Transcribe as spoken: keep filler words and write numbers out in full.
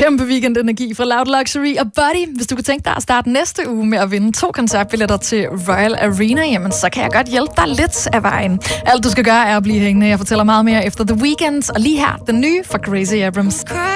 Kæmpe weekendenergi fra Loud Luxury og Buddy. Hvis du kunne tænke dig at starte næste uge med at vinde to koncertbilletter til Royal Arena, jamen så kan jeg godt hjælpe dig lidt af vejen. Alt du skal gøre er at blive hængende. Jeg fortæller meget mere efter The Weeknd, og lige her, den nye fra Gracie Abrams.